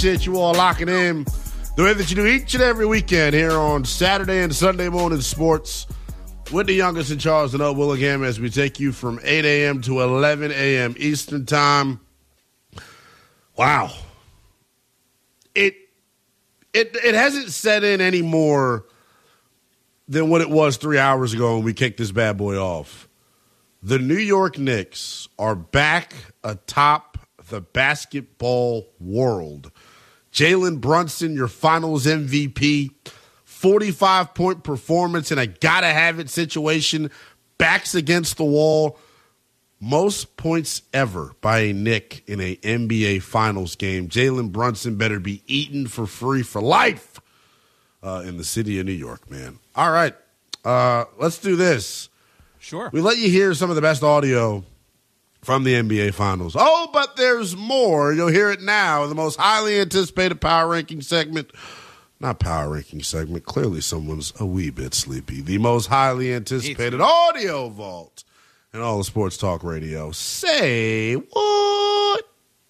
Appreciate you all locking in the way that you do each and every weekend here on Saturday and Sunday morning sports with the youngest in Charles and Willingham as we take you from 8 a.m. to 11 a.m. Eastern time. Wow. It hasn't set in any more than what it was 3 hours ago when we kicked this bad boy off. The New York Knicks are back atop the basketball world. Jalen Brunson, your finals MVP, 45-point performance in a gotta-have-it situation, backs against the wall. Most points ever by a Knick in a NBA Finals game. Jalen Brunson better be eaten for free for life in the city of New York, man. All right, let's do this. Sure. We let you hear some of the best audio from the NBA Finals. Oh, but there's more. You'll hear it now in the most highly anticipated power ranking segment. Not power ranking segment. Clearly someone's a wee bit sleepy. The most highly anticipated audio vault in all of sports talk radio. Say what?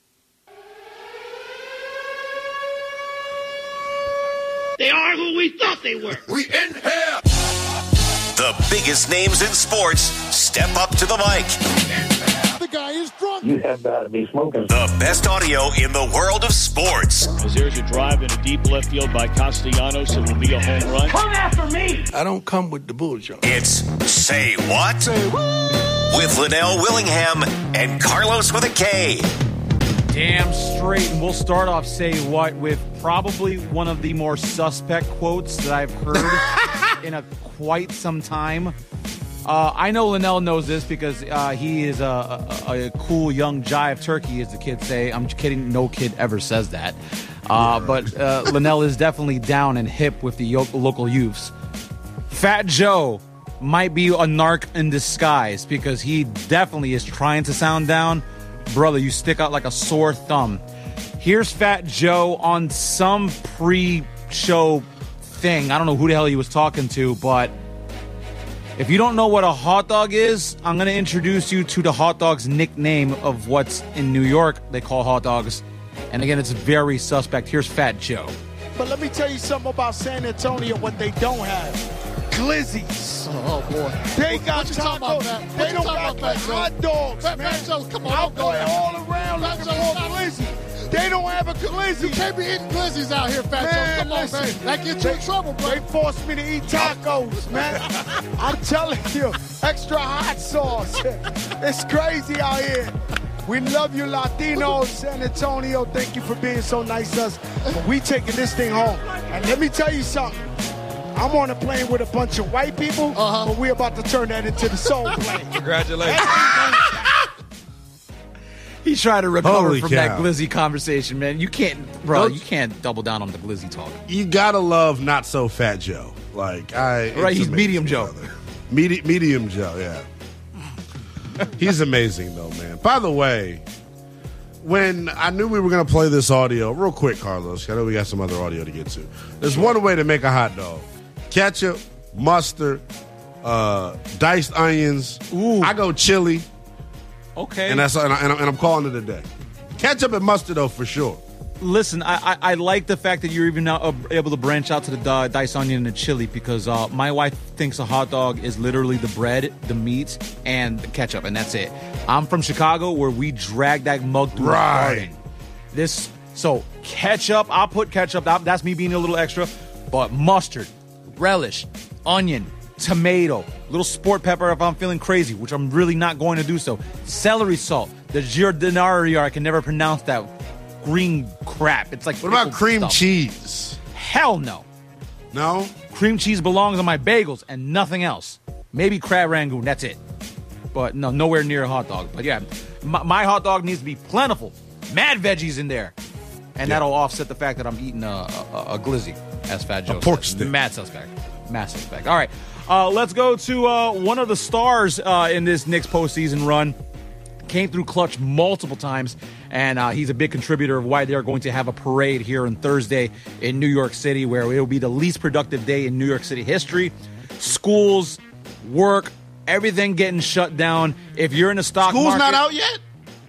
They are who we thought they were. We in here. The biggest names in sports step up to the mic. The guy is drunk. You have got to be smoking. The best audio in the world of sports. As there's a drive in a deep left field by Castellanos, it will be a home run. Come after me. I don't come with the bullshit. It's Say What? Say what? With Linnell Willingham and Carlos with a K. Damn straight. And we'll start off Say What with probably one of the more suspect quotes that I've heard in quite some time. I know Linnell knows this because he is a cool young jive turkey, as the kids say. I'm kidding. No kid ever says that. But Linnell is definitely down and hip with the local youths. Fat Joe might be a narc in disguise because he definitely is trying to sound down. Brother, you stick out like a sore thumb. Here's Fat Joe on some pre-show thing. I don't know who the hell he was talking to, but if you don't know what a hot dog is, I'm going to introduce you to the hot dog's nickname of what's in New York they call hot dogs. And again, it's very suspect. Here's Fat Joe. But let me tell you something about San Antonio, what they don't have. Glizzies. Oh, boy. They got tacos. They don't got hot dogs, man. Come on, I'm going all around looking for a glizzy. They don't have a glizzy. You can't be eating glizzies out here, Fat Joe. Come on, man. That gets you in trouble, bro. They forced me to eat tacos, man. I'm telling you, extra hot sauce. It's crazy out here. We love you, Latinos, San Antonio. Thank you for being so nice to us. But we taking this thing home. And let me tell you something. I'm on a plane with a bunch of white people, but we're about to turn that into the soul plane. Congratulations. He's trying to recover Holy from cow. that glizzy conversation, man. You can't, bro. You can't double down on the glizzy talk. You gotta love Not So Fat Joe. Like Right, he's Medium Joe. Medium Joe, yeah. He's amazing though, man. By the way, when I knew we were gonna play this audio, real quick, Carlos, I know we got some other audio to get to. There's one way to make a hot dog: ketchup, mustard, diced onions. Ooh. I go chili. Okay. And I'm calling it a day. Ketchup and mustard, though, for sure. Listen, I like the fact that you're even now able to branch out to the diced onion and the chili because my wife thinks a hot dog is literally the bread, the meat, and the ketchup, and that's it. I'm from Chicago where we drag that mug through the garden. So ketchup, I'll put ketchup. That's me being a little extra. But mustard, relish, onion, tomato, little sport pepper if I'm feeling crazy, which I'm really not going to do so. Celery salt, the giardinaria, I can never pronounce that green crap. It's like what about cream stuff. Cheese? Hell no. No? Cream cheese belongs on my bagels and nothing else. Maybe crab rangoon, that's it. But no, nowhere near a hot dog. But yeah, my hot dog needs to be plentiful. Mad veggies in there. And that'll offset the fact that I'm eating a glizzy, as Fat Joe pork says. stick. Mad suspect. All right, let's go to one of the stars in this Knicks postseason run. Came through clutch multiple times, and he's a big contributor of why they're going to have a parade here on Thursday in New York City, where it will be the least productive day in New York City history. Schools, work, everything getting shut down. If you're in the stock School's market... not out yet?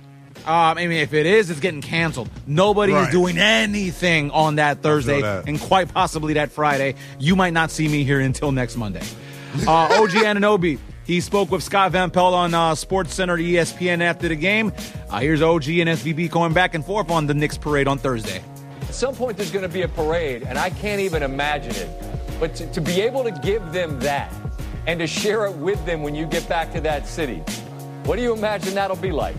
I mean, if it is, it's getting canceled. Nobody is doing anything on that Thursday, and quite possibly that Friday. You might not see me here until next Monday. OG Anunoby, he spoke with Scott Van Pelt on SportsCenter ESPN after the game. Here's OG and SVB going back and forth on the Knicks parade on Thursday. At some point, there's going to be a parade, and I can't even imagine it. But to be able to give them that and to share it with them when you get back to that city, what do you imagine that'll be like?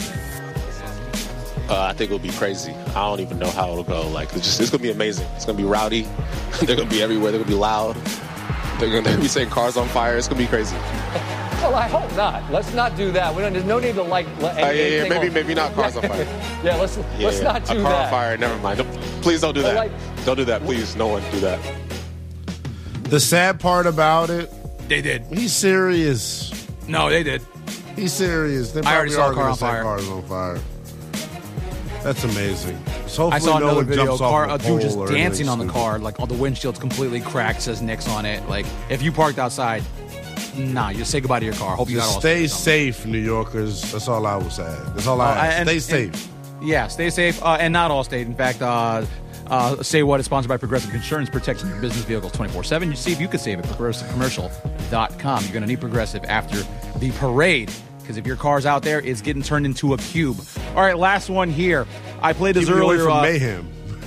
I think it'll be crazy. I don't even know how it'll go. It's going to be amazing. It's going to be rowdy. They're going to be everywhere. They're going to be loud. They're going to be setting cars on fire. It's going to be crazy. Well, I hope not. Let's not do that. There's no need to maybe not cars on fire. Let's not do that. A car on fire, never mind. Please don't do that. Don't do that. Please, no one do that. The sad part about it, they did. He's serious. No, they did. He's serious. They I already saw a car on fire. Cars on fire. That's amazing. So I saw another video, a dude just dancing on the stupid. car, all the windshield's completely cracked, says Knicks on it. If you parked outside, you say goodbye to your car. Hope you got all stay safe, New Yorkers. That's all I would say. That's all I ask. Stay safe. Stay safe. And not all state. In fact, Say What is sponsored by Progressive Insurance, protecting your business vehicles 24/7. You see if you can save at progressivecommercial.com. You're going to need Progressive after the parade, because if your car's out there, it's getting turned into a cube. All right, last one here. I played this earlier. Away from mayhem.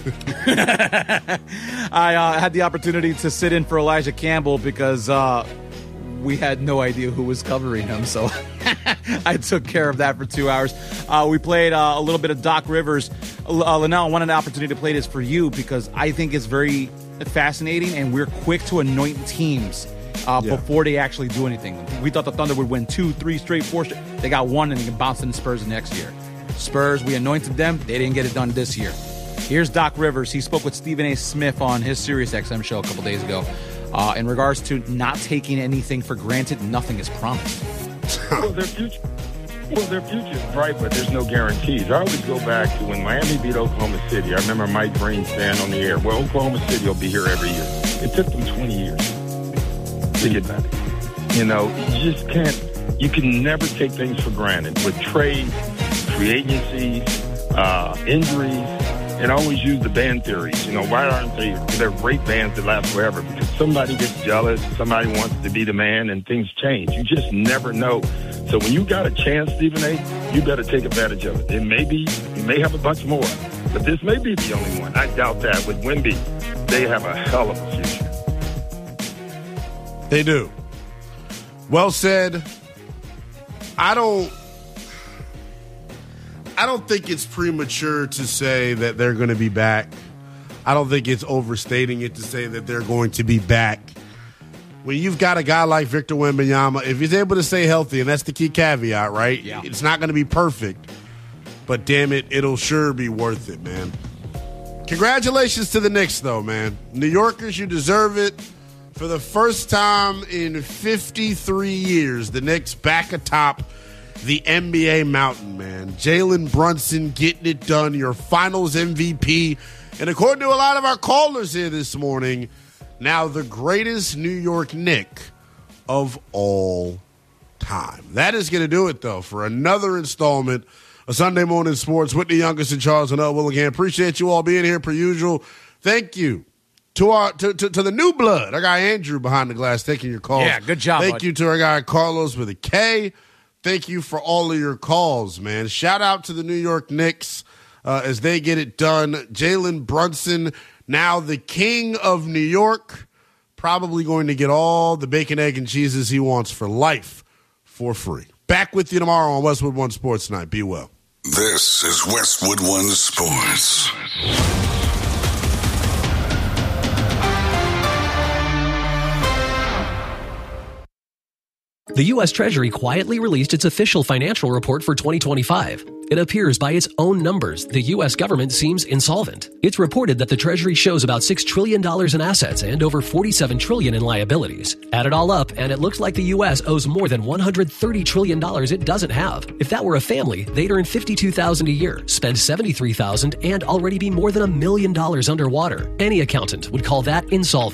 I had the opportunity to sit in for Elijah Campbell because we had no idea who was covering him, so I took care of that for 2 hours. We played a little bit of Doc Rivers. Linnell, I wanted the opportunity to play this for you because I think it's very fascinating, and we're quick to anoint teams before they actually do anything. We thought the Thunder would win 2, 3 straight, 4 straight. They got one, and they can bounce in the Spurs the next year. Spurs, we anointed them. They didn't get it done this year. Here's Doc Rivers. He spoke with Stephen A. Smith on his SiriusXM show a couple days ago. In regards to not taking anything for granted, nothing is promised. Well, their future is bright, but there's no guarantees. I always go back to when Miami beat Oklahoma City. I remember Mike Breen saying on the air, well, Oklahoma City will be here every year. It took them 20 years to get back. You just can't, you can never take things for granted. With trades, free agencies, injuries, and I always use the band theories. Why aren't they? They're great bands that last forever because somebody gets jealous, somebody wants to be the man, and things change. You just never know. So when you got a chance, Stephen A., you better take advantage of it. You may have a bunch more, but this may be the only one. I doubt that. With Wemby, they have a hell of a future. They do. Well said. I don't think it's premature to say that they're going to be back. I don't think it's overstating it to say that they're going to be back. When you've got a guy like Victor Wembanyama, if he's able to stay healthy, and that's the key caveat, right? Yeah. It's not going to be perfect, but damn it, it'll sure be worth it, man. Congratulations to the Knicks, though, man. New Yorkers, you deserve it. For the first time in 53 years, the Knicks back atop the NBA mountain, man. Jalen Brunson getting it done, your finals MVP. And according to a lot of our callers here this morning, now the greatest New York Knick of all time. That is going to do it, though, for another installment of Sunday Morning Sports with the youngest and Charles and Willingham. Appreciate you all being here per usual. Thank you to the new blood. Our guy Andrew behind the glass taking your calls. Yeah, good job. Thank you to our guy Carlos with a K. Thank you for all of your calls, man. Shout out to the New York Knicks as they get it done. Jalen Brunson, now the king of New York, probably going to get all the bacon, egg, and cheeses he wants for life for free. Back with you tomorrow on Westwood One Sports Night. Be well. This is Westwood One Sports. The U.S. Treasury quietly released its official financial report for 2025. It appears by its own numbers, the U.S. government seems insolvent. It's reported that the Treasury shows about $6 trillion in assets and over $47 trillion in liabilities. Add it all up, and it looks like the U.S. owes more than $130 trillion it doesn't have. If that were a family, they'd earn $52,000 a year, spend $73,000, and already be more than $1 million underwater. Any accountant would call that insolvent.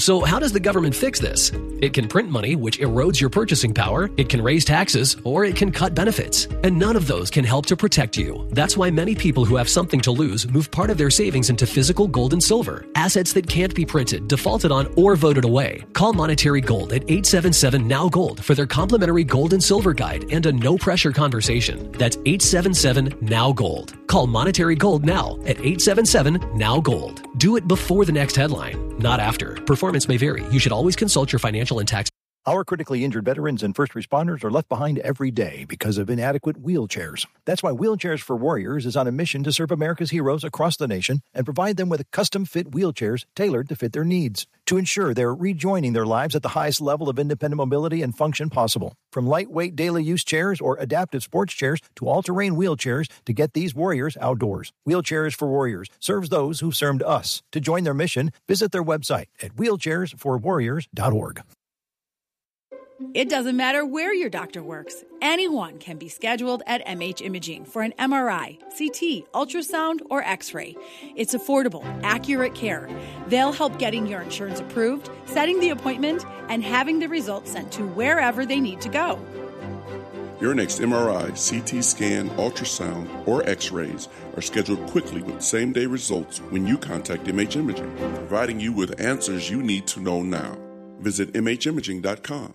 So how does the government fix this? It can print money, which erodes your purchasing power, it can raise taxes, or it can cut benefits. And none of those can help to protect you. That's why many people who have something to lose move part of their savings into physical gold and silver, assets that can't be printed, defaulted on, or voted away. Call Monetary Gold at 877-NOW-GOLD for their complimentary gold and silver guide and a no-pressure conversation. That's 877-NOW-GOLD. Call Monetary Gold now at 877-NOW-GOLD. Do it before the next headline, not after. Performance may vary. You should always consult your financial and tax. Our critically injured veterans and first responders are left behind every day because of inadequate wheelchairs. That's why Wheelchairs for Warriors is on a mission to serve America's heroes across the nation and provide them with custom-fit wheelchairs tailored to fit their needs to ensure they're rejoining their lives at the highest level of independent mobility and function possible. From lightweight daily use chairs or adaptive sports chairs to all-terrain wheelchairs to get these warriors outdoors. Wheelchairs for Warriors serves those who've served us. To join their mission, visit their website at wheelchairsforwarriors.org. It doesn't matter where your doctor works. Anyone can be scheduled at MH Imaging for an MRI, CT, ultrasound, or X-ray. It's affordable, accurate care. They'll help getting your insurance approved, setting the appointment, and having the results sent to wherever they need to go. Your next MRI, CT scan, ultrasound, or X-rays are scheduled quickly with same-day results when you contact MH Imaging, providing you with answers you need to know now. Visit MHimaging.com.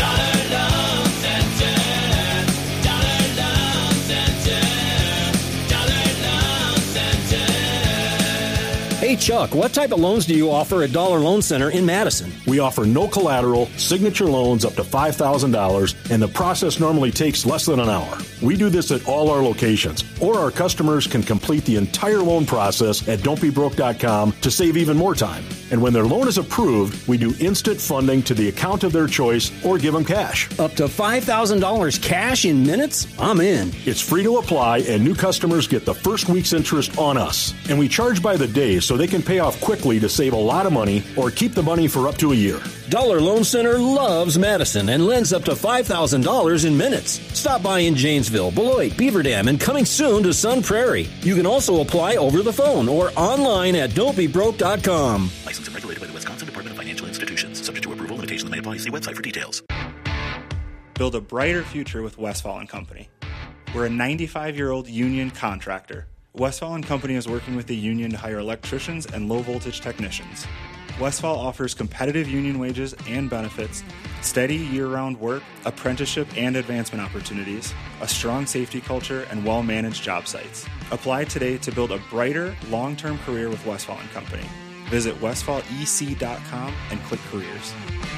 Hey, Chuck, what type of loans do you offer at Dollar Loan Center in Madison? We offer no collateral, signature loans up to $5,000, and the process normally takes less than an hour. We do this at all our locations, or our customers can complete the entire loan process at don'tbebroke.com to save even more time. And when their loan is approved, we do instant funding to the account of their choice or give them cash. Up to $5,000 cash in minutes? I'm in. It's free to apply, and new customers get the first week's interest on us. And we charge by the day so they can pay off quickly to save a lot of money or keep the money for up to a year. Dollar Loan Center loves Madison and lends up to $5,000 in minutes. Stop by in Janesville, Beloit, Beaver Dam, and coming soon to Sun Prairie. You can also apply over the phone or online at don'tbebroke.com. Licensed and regulated by the Wisconsin Department of Financial Institutions. Subject to approval, limitations may apply. See website for details. Build a brighter future with Westfall & Company. We're a 95-year-old union contractor. Westfall & Company is working with the union to hire electricians and low-voltage technicians. Westfall offers competitive union wages and benefits, steady year-round work, apprenticeship and advancement opportunities, a strong safety culture, and well-managed job sites. Apply today to build a brighter, long-term career with Westfall & Company. Visit westfallec.com and click Careers.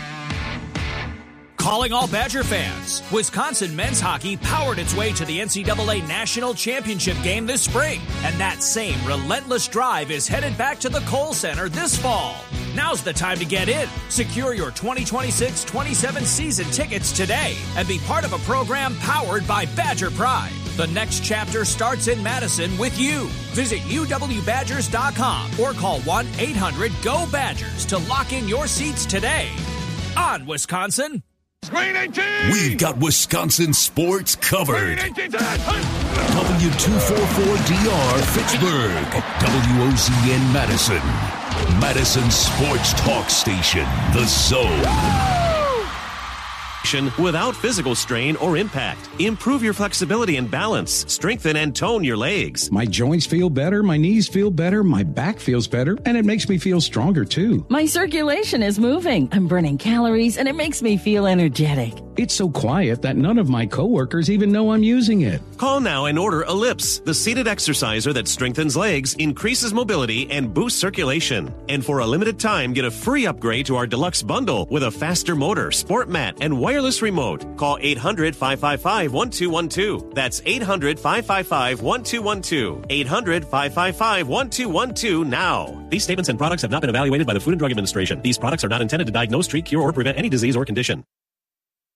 Calling all Badger fans. Wisconsin men's hockey powered its way to the NCAA National Championship game this spring, and that same relentless drive is headed back to the Kohl Center this fall. Now's the time to get in. Secure your 2026-27 season tickets today and be part of a program powered by Badger Pride. The next chapter starts in Madison with you. Visit uwbadgers.com or call 1-800-GO-BADGERS to lock in your seats today. On Wisconsin. Green 18! We've got Wisconsin sports covered. W244DR Fitchburg, WOZN Madison, Madison Sports Talk Station, The Zone. Without physical strain or impact. Improve your flexibility and balance. Strengthen and tone your legs. My joints feel better, my knees feel better, my back feels better, and it makes me feel stronger too. My circulation is moving. I'm burning calories, and it makes me feel energetic. It's so quiet that none of my coworkers even know I'm using it. Call now and order Ellipse, the seated exerciser that strengthens legs, increases mobility, and boosts circulation. And for a limited time, get a free upgrade to our deluxe bundle with a faster motor, sport mat, and wireless remote. Call 800-555-1212. That's 800-555-1212. 800-555-1212 now. These statements and products have not been evaluated by the Food and Drug Administration. These products are not intended to diagnose, treat, cure, or prevent any disease or condition.